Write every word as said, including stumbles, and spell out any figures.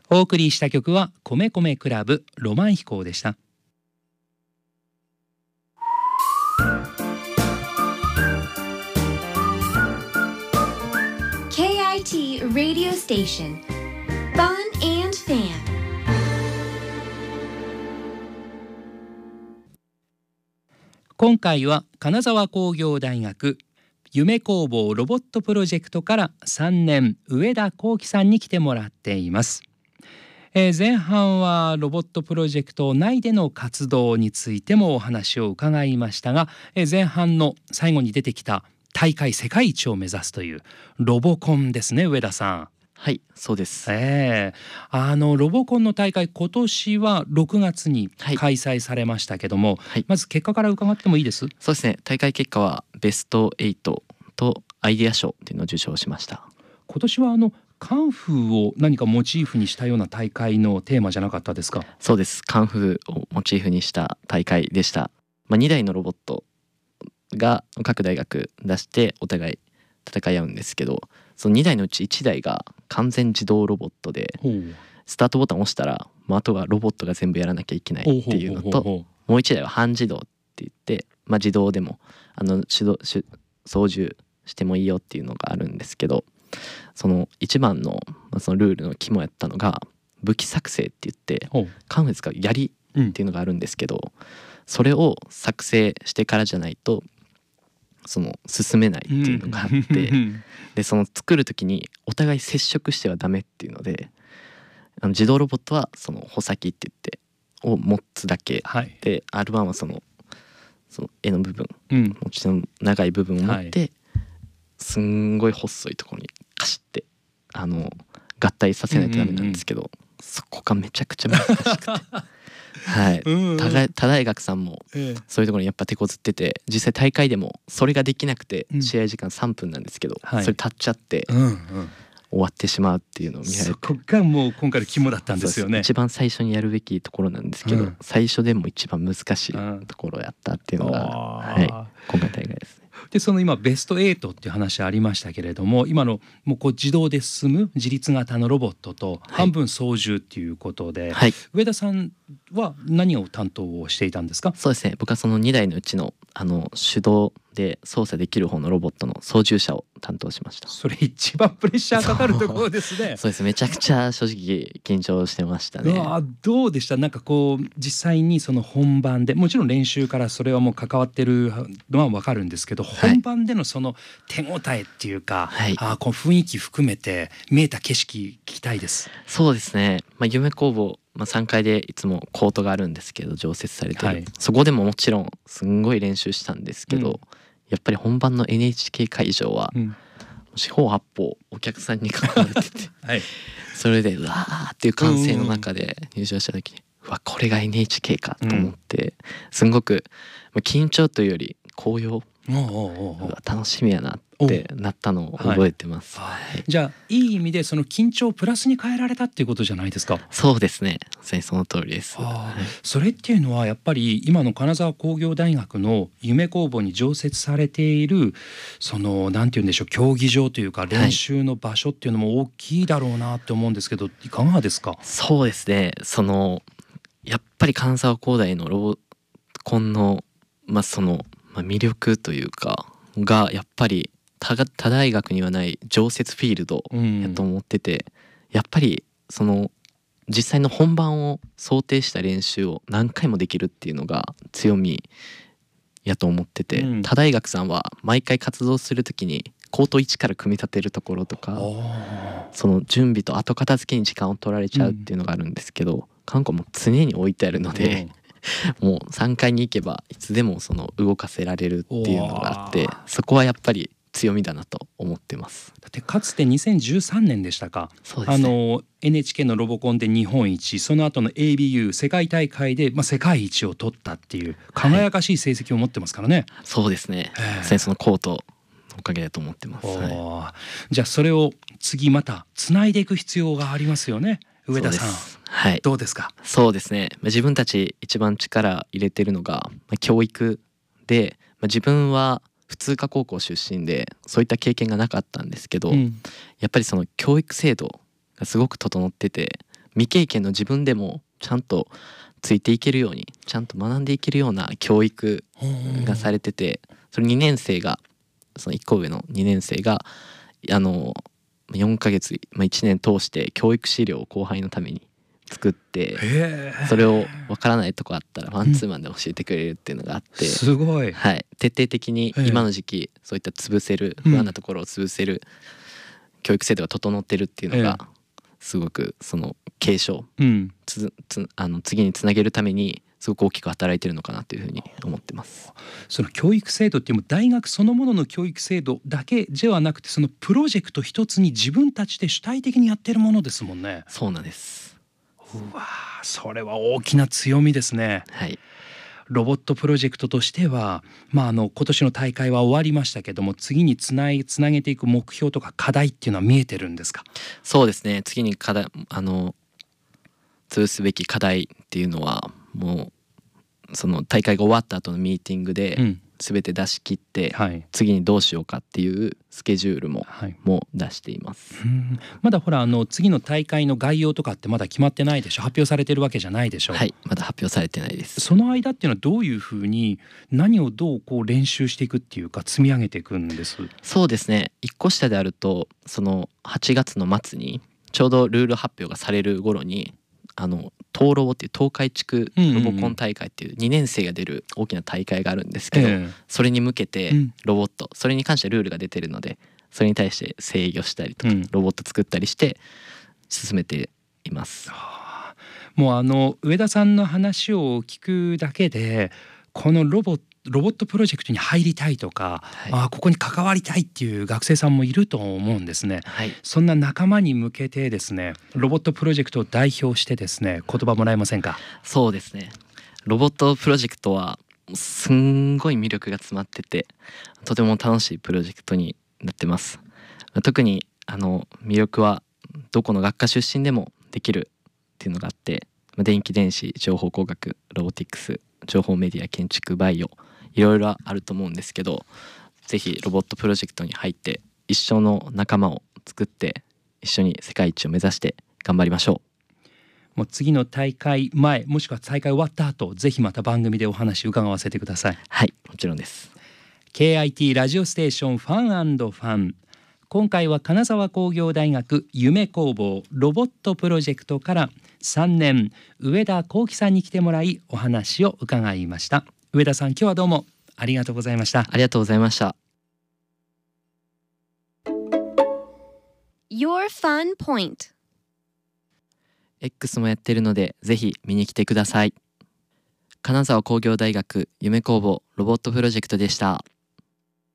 お送りした曲は米米クラブロマン飛行でした。 ケーアイティー Radio Station Fun and Fan。 今回は金沢工業大学夢工房ロボットプロジェクトからさんねん上田幸喜さんに来てもらっています。えー、前半はロボットプロジェクト内での活動についてもお話を伺いましたが、えー、前半の最後に出てきた大会世界一を目指すというロボコンですね、上田さん。 はい、そうです。 えー、あのロボコンの大会、今年はろくがつに開催されましたけども、はい、まず結果から伺ってもいいです？ そうですね、大会結果はベストはちとアイデア賞っていうのを受賞しました。 今年はあのカンフーを何かモチーフにしたような大会のテーマじゃなかったですか？ そうです、カンフーをモチーフにした大会でした。まあ、にだいのロボットが各大学出してお互い戦い合うんですけど、そのにだいのうちいちだいが完全自動ロボットで、スタートボタンを押したら、まあ、あとはロボットが全部やらなきゃいけないっていうのと、もういちだいは半自動って言って、まあ、自動でもあの手動手操縦してもいいよっていうのがあるんですけど、その一番のそのルールの肝やったのが武器作成って言って、カンフー使う槍っていうのがあるんですけど、うん、それを作成してからじゃないとその進めないっていうのがあって、うん、でその作る時にお互い接触してはダメっていうので、あの自動ロボットはその穂先って言ってを持つだけ、はい、で アールワン はそのその絵の部分、うん、もちろん長い部分を持って、はい、すんごい細いところにカシッてあの合体させないとダメなんですけど、うんうんうん、そこがめちゃくちゃ難しくてはい、うんうん、他, 他大学さんもそういうところにやっぱ手こずってて、実際大会でもそれができなくて試合時間さんぷんなんですけど、うん、それ立っちゃって、はい、うんうん、終わってしまうっていうのを見られて、 そこがもう今回の肝だったんですよね。 一番最初にやるべきところなんですけど、うん、最初でも一番難しいところをやったっていうのが、はい、今回大会ですね。 でその今ベストはちっていう話ありましたけれども、今のもうこう自動で進む自立型のロボットと半分操縦っていうことで、はい、上田さんは何を担当をしていたんですか？ そうですね、僕はそのにだいのうちのあの手動で操作できる方のロボットの操縦者を担当しました。 それ一番プレッシャーかかるところですね。 そう、そうです、めちゃくちゃ正直緊張してましたね。 あ、どうでした？なんかこう実際にその本番で、もちろん練習からそれはもう関わってるのは分かるんですけど、はい、本番でのその手応えっていうか、はい、あこの雰囲気含めて見えた景色聞きたいです。 そうですね、まあ、夢工房、まあ、さんかいでいつもコートがあるんですけど常設されてる、はい、そこでももちろんすんごい練習したんですけど、うん、やっぱり本番の エヌエイチケー 会場は、うん、四方八方お客さんに囲まれてて、はい、それでうわーっていう歓声の中で入場した時に、うわこれが エヌエイチケー かと思って、うん、すんごく緊張というより高揚、おうおうおうおう楽しみやなってなったのを覚えてます、はいはい、じゃあいい意味でその緊張をプラスに変えられたっていうことじゃないですか？ そうですね、その通りです。 はい、それっていうのはやっぱり今の金沢工業大学の夢工房に常設されているそのなんて言うんでしょう、競技場というか練習の場所っていうのも大きいだろうなって思うんですけど、いかがですか？ そうですね、そのやっぱり金沢工大のロボコンの、まあ、その、まあ、魅力というかがやっぱり 他, 他大学にはない常設フィールドやと思ってて、うん、やっぱりその実際の本番を想定した練習を何回もできるっていうのが強みやと思ってて、うん、他大学さんは毎回活動するときにコートいちから組み立てるところとか、その準備と後片付けに時間を取られちゃうっていうのがあるんですけど、うん、韓国も常に置いてあるので、うん、もうさんかいに行けばいつでもその動かせられるっていうのがあって、そこはやっぱり強みだなと思ってます。 だってかつてにせんじゅうさんねんでしたか、そうですね、あの エヌエイチケー のロボコンで日本一、その後の エービーユー 世界大会で、まあ、世界一を取ったっていう輝かしい成績を持ってますからね、 はい、そうですね、そのコートのおかげだと思ってます、はい、じゃあそれを次またつないでいく必要がありますよね、上田さん。 はい、 どうですか？ そうですね、自分たち一番力入れてるのが教育で、自分は普通科高校出身でそういった経験がなかったんですけど、うん、やっぱりその教育制度がすごく整ってて、 未経験の自分でもちゃんとついていけるように、ちゃんと学んでいけるような教育がされてて、それにねん生が、そのいっこ上のにねん生があのよんかげつ、まあ、いちねん通して教育資料を後輩のために作って、それを分からないとこあったらマンツーマンで教えてくれるっていうのがあって、 うん、すごい、 はい、徹底的に今の時期そういった潰せる不安なところを潰せる教育制度が整ってるっていうのがすごくその継承、うん、つつあの次につなげるためにすごく大きく働いてるのかなというふうに思ってます。 その教育制度っていうのも大学そのものの教育制度だけではなくて、そのプロジェクト一つに自分たちで主体的にやってるものですもんね。 そうなんです。 うわ、それは大きな強みですね。 はい。 ロボットプロジェクトとしては、まあ、あの今年の大会は終わりましたけども、次につないつなげていく目標とか課題っていうのは見えてるんですか？ そうですね、次に課題、あの潰すべき課題っていうのはもうその大会が終わった後のミーティングで全て出し切って、うん、はい、次にどうしようかっていうスケジュールも、はい、もう出しています。 うん、まだほらあの次の大会の概要とかってまだ決まってないでしょ？発表されてるわけじゃないでしょ？ はい、まだ発表されてないです。 その間っていうのはどういうふうに何をどうこう練習していくっていうか積み上げていくんです？ そうですね、いっこ下であるとそのはちがつの末にちょうどルール発表がされる頃にあの東ロボっていう東海地区ロボコン大会っていうにねん生が出る大きな大会があるんですけど、えー、それに向けてロボット、それに関してルールが出てるのでそれに対して制御したりとか、うん、ロボット作ったりして進めています。 もうあの上田さんの話を聞くだけでこのロボットロボットプロジェクトに入りたいとか、はい、あここに関わりたいっていう学生さんもいると思うんですね、はい、そんな仲間に向けてですね、ロボットプロジェクトを代表してですね、言葉もらえませんか？ そうですね、ロボットプロジェクトはすんごい魅力が詰まっててとても楽しいプロジェクトになってます。特にあの魅力はどこの学科出身でもできるっていうのがあって、電気電子、情報工学、ロボティクス、情報メディア、建築、バイオ、いろいろあると思うんですけど、ぜひロボットプロジェクトに入って一緒の仲間を作って一緒に世界一を目指して頑張りましょう。もう次の大会前もしくは大会終わった後、ぜひまた番組でお話伺わせてください。 はい、もちろんです。 ケーアイティー ラジオステーションファン&ファン、今回は金沢工業大学夢工房ロボットプロジェクトからさんねん上田幸喜さんに来てもらいお話を伺いました。上田さん、今日はどうもありがとうございました。 ありがとうございました。 Your Fun Point X もやってるのでぜひ見に来てください。金沢工業大学夢工房ロボットプロジェクトでした。